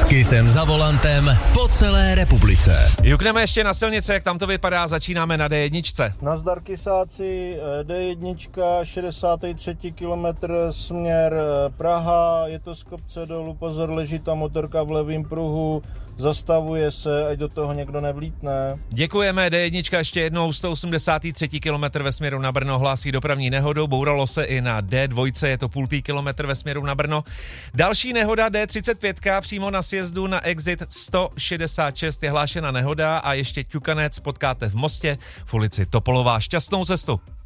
Kisem za volantem po celé republice. Jukneme ještě na silnice, jak tam to vypadá, začínáme na D1. Nazdar Kisáci, D1, 63. kilometr, směr Praha, je to z kopce dolů, pozor, leží tam motorka v levém pruhu, zastavuje se, ať do toho někdo nevlítne. Děkujeme, D1 ještě jednou, 183. kilometr ve směru na Brno hlásí dopravní nehodu, bouralo se i na D2, je to půltý kilometr ve směru na Brno. Další nehoda D35, přímo na sjezdu na exit 166 je hlášena nehoda a ještě ťukanec potkáte v Mostě v ulici Topolová. Šťastnou cestu.